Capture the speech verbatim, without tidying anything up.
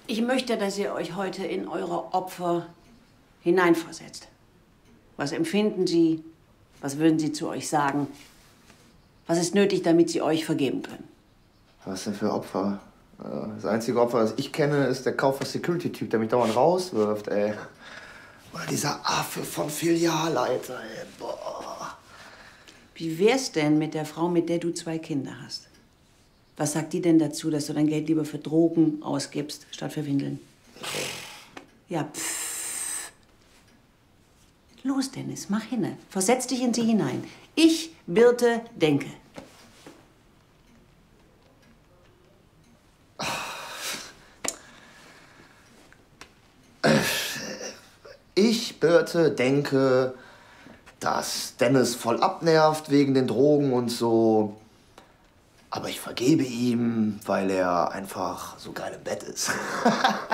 Ich möchte, dass ihr euch heute in eure Opfer hineinversetzt. Was empfinden sie? Was würden sie zu euch sagen? Was ist nötig, damit sie euch vergeben können? Was denn für Opfer? Das einzige Opfer, das ich kenne, ist der Kaufer-Security-Typ, der mich dauernd rauswirft, ey. Oder dieser Affe vom Filialleiter, ey. Boah. Wie wär's denn mit der Frau, mit der du zwei Kinder hast? Was sagt die denn dazu, dass du dein Geld lieber für Drogen ausgibst, statt für Windeln? Ja, pfff. Los, Dennis, mach hinne. Versetz dich in sie hinein. Ich, Birte, denke. Ich, Birte, denke, dass Dennis voll abnervt wegen den Drogen und so. Aber ich vergebe ihm, weil er einfach so geil im Bett ist.